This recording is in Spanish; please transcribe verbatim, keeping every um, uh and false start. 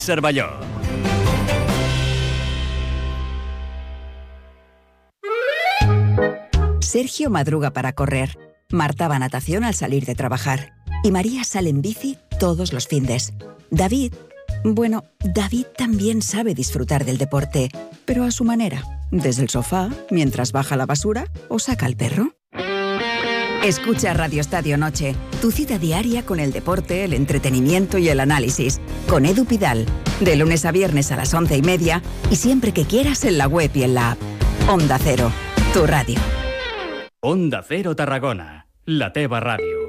Cervelló. Sergio madruga para correr. Marta va a natación al salir de trabajar. Y María sale en bici todos los findes. David... Bueno, David también sabe disfrutar del deporte, pero a su manera. Desde el sofá, mientras baja la basura o saca al perro. Escucha Radio Estadio Noche, tu cita diaria con el deporte, el entretenimiento y el análisis. Con Edu Pidal, de lunes a viernes a las once y media y siempre que quieras en la web y en la app. Onda Cero, tu radio. Onda Cero Tarragona, la teva ràdio.